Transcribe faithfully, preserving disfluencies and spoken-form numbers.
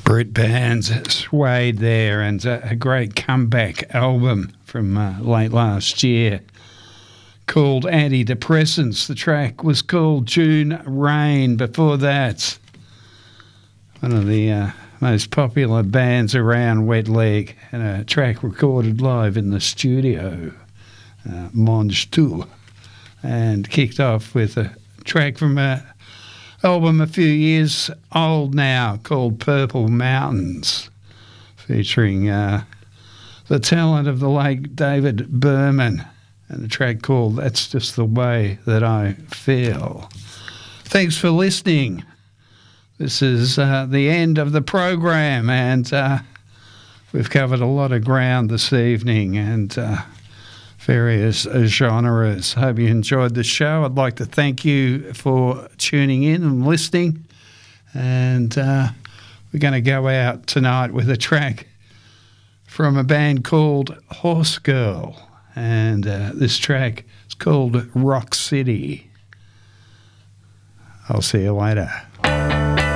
Brit Bands swayed there, and a, a great comeback album from uh, late last year called Antidepressants. The track was called June Rain. Before that, one of the uh, most popular bands around, Wet Leg, and a track recorded live in the studio, uh, Mange two, and kicked off with a track from a album a few years old now called Purple Mountains, featuring uh, the talent of the late David Berman, and a track called That's Just the Way That I Feel. Thanks for listening. This is uh, the end of the program, and uh, we've covered a lot of ground this evening, and uh, various genres. Hope you enjoyed the show. I'd like to thank you for tuning in and listening. And uh, we're going to go out tonight with a track from a band called Horse Girl. And uh, this track is called Rock City. I'll see you later.